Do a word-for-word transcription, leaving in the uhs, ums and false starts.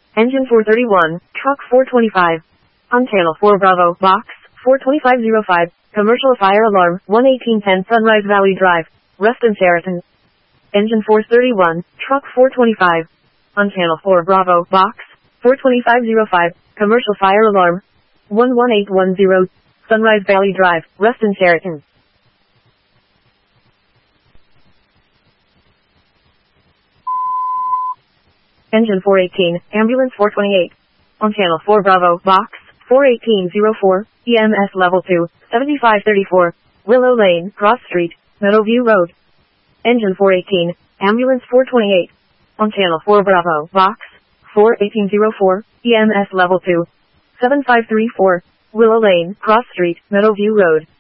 Engine four thirty-one, truck four twenty-five. On channel four Bravo, box, four twenty-five oh five, commercial fire alarm, one eighteen ten Sunrise Valley Drive, Reston, Sheraton. Engine four thirty-one, truck four twenty-five. On channel four Bravo, box, four twenty-five oh five, commercial fire alarm, one one eight one zero, Sunrise Valley Drive, Reston, Sheraton. Engine four eighteen, ambulance four twenty-eight. On channel four Bravo, box, four eighteen oh four, E M S level two, seventy-five thirty-four, Willow Lane, Cross Street, Meadowview Road. Engine four eighteen, ambulance four twenty-eight. On channel four Bravo, box, four eighteen oh four, E M S level two, seventy-five thirty-four, Willow Lane, Cross Street, Meadowview Road.